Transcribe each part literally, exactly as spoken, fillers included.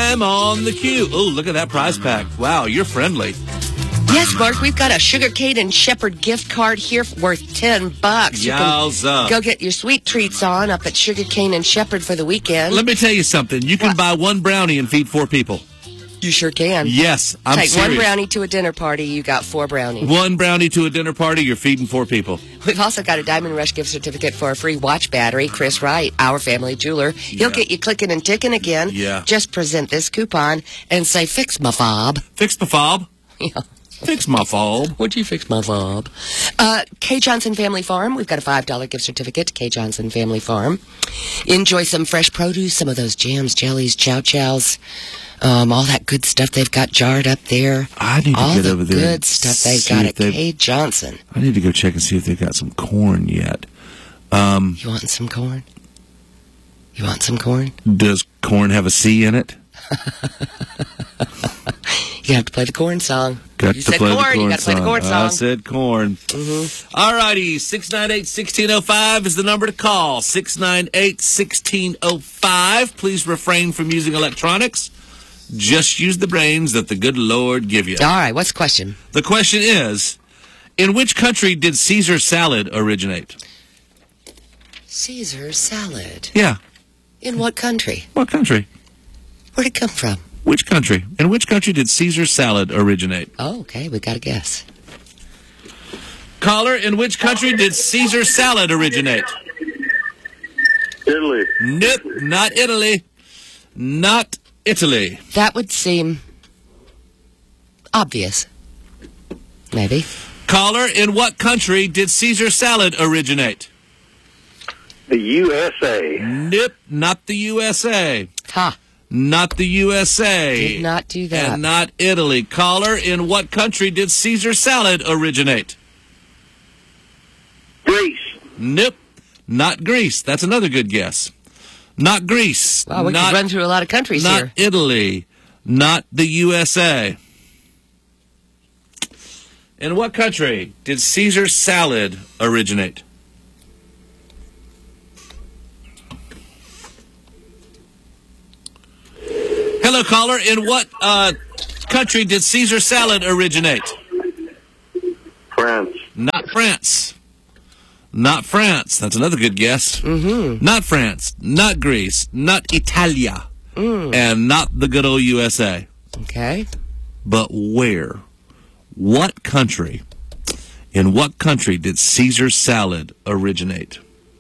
time on the queue. Oh, look at that prize pack. Wow, you're friendly. Yes, Mark, we've got a Sugar Cane and Shepherd gift card here worth ten bucks. You Yowza. can go get your sweet treats on up at Sugar Cane and Shepherd for the weekend. Let me tell you something. You can What? buy one brownie and feed four people. You sure can. Yes, I'm Take serious. one brownie to a dinner party, you got four brownies. One brownie to a dinner party, you're feeding four people. We've also got a Diamond Rush gift certificate for a free watch battery. Chris Wright, our family jeweler, he'll Yeah. get you clicking and ticking again. Yeah. Just present this coupon and say, fix my fob. Fix my fob. Yeah. Fix my fob. Would you fix my fob? Uh, K. Johnson Family Farm. We've got a five dollar gift certificate to K. Johnson Family Farm. Enjoy some fresh produce, some of those jams, jellies, chow chows, um, all that good stuff they've got jarred up there. I need to all get the over there good and stuff they've see got if at they've- K. Johnson. I need to go check and see if they've got some corn yet. Um, You want some corn? You want some corn? does corn have a C in it? You have to play the corn song. Got you to said play corn, the corn you got to play the corn I song. said corn. Mm-hmm. All righty, six nine eight, one six zero five is the number to call. six nine eight, one six zero five. Please refrain from using electronics. Just use the brains that the good Lord give you. All right, what's the question? The question is, in which country did Caesar salad originate? Caesar salad. Yeah, In what country? what country? Where'd it come from? Which country? In which country did Caesar salad originate? Oh, okay, we got a guess. Caller, in which country did Caesar salad originate? Italy. Nope, not Italy. Not Italy. That would seem obvious. Maybe. Caller, in what country did Caesar salad originate? The U S A. Nope, not the U S A. Ha. Not the U S A. Did not do that. And not Italy. Caller, in what country did Caesar salad originate? Greece. Nope, not Greece. That's another good guess. Not Greece. Wow, we not, could run through a lot of countries not here. Italy. Not the U S A. In what country did Caesar salad originate? Hello, caller. In what uh, country did Caesar salad originate? France. Not France. Not France. That's another good guess. Mm-hmm. Not France. Not Greece. Not Italia. Mm. And not the good old U S A. Okay. But where? What country? In what country did Caesar salad originate?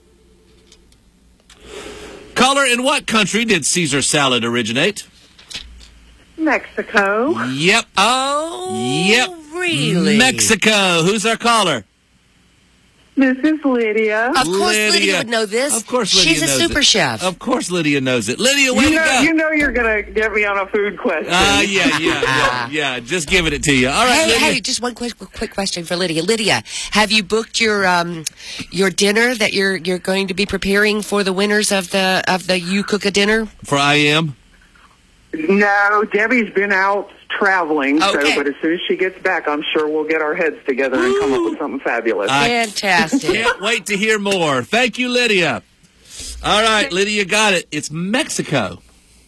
Caller, in what country did Caesar salad originate? Mexico. Yep. Oh, Yep. really? Mexico. Who's our caller? This is Lydia. Of course Lydia, Lydia. would know this. Of course Lydia She's a knows super it. chef. Of course Lydia knows it. Lydia, way You to know, go. you know you're going to get me on a food question. Ah, yeah, yeah, yeah, yeah. Just giving it to you. All right, Hey, Lydia. hey, just one quick quick question for Lydia. Lydia, have you booked your um your dinner that you're you're going to be preparing for the winners of the of the You Cook a Dinner? For I am. No, Debbie's been out traveling, Okay. so but as soon as she gets back, I'm sure we'll get our heads together and come up with something fabulous. I Fantastic. Can't wait to hear more. Thank you, Lydia. All right, Lydia got it. It's Mexico.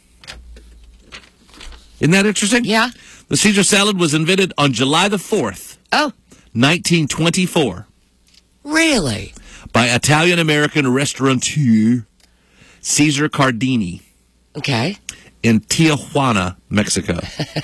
Isn't that interesting? Yeah. The Caesar salad was invented on July the fourth, Oh, nineteen twenty-four, really? by Italian-American restaurateur Cesar Cardini Okay. in Tijuana, Mexico.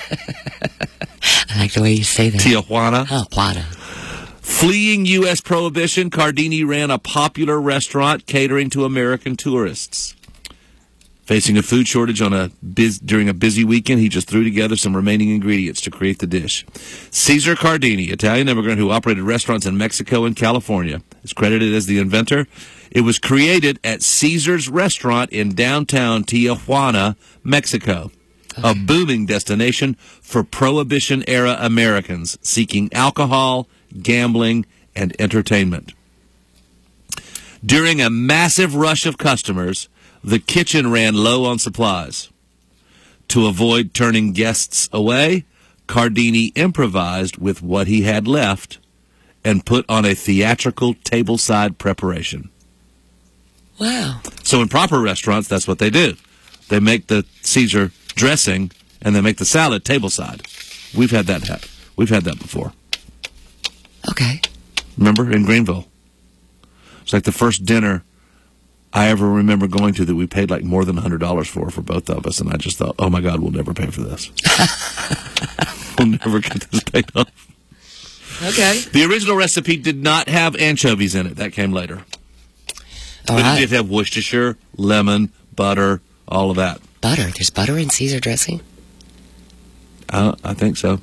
I like the way you say that. Tijuana. Oh, Juana. Fleeing U S prohibition, Cardini ran a popular restaurant catering to American tourists. Facing a food shortage on a biz- during a busy weekend, he just threw together some remaining ingredients to create the dish. Cesar Cardini, Italian immigrant who operated restaurants in Mexico and California, is credited as the inventor. It was created at Caesar's restaurant in downtown Tijuana, Mexico, a booming destination for Prohibition-era Americans seeking alcohol, gambling, and entertainment. During a massive rush of customers, the kitchen ran low on supplies. To avoid turning guests away, Cardini improvised with what he had left and put on a theatrical tableside preparation. Wow. So in proper restaurants, that's what they do. They make the Caesar dressing and then make the salad tableside. We've had that happen. We've had that before. Okay. Remember in Greenville? It's like the first dinner I ever remember going to that we paid like more than one hundred dollars for, for both of us. And I just thought, oh my God, we'll never pay for this. We'll never get this paid off. Okay. The original recipe did not have anchovies in it. That came later. All but right. it did have Worcestershire, lemon, butter, all of that. Butter. There's butter in Caesar dressing? Uh, I think so.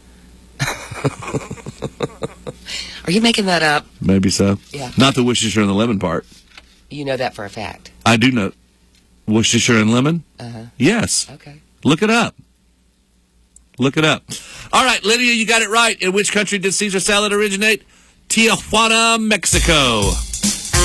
Are you making that up? Maybe so. Yeah. Not the Worcestershire and the lemon part. You know that for a fact. I do know. Worcestershire and lemon? Uh-huh. Yes. Okay. Look it up. Look it up. All right, Lydia, you got it right. In which country did Caesar salad originate? Tijuana, Mexico.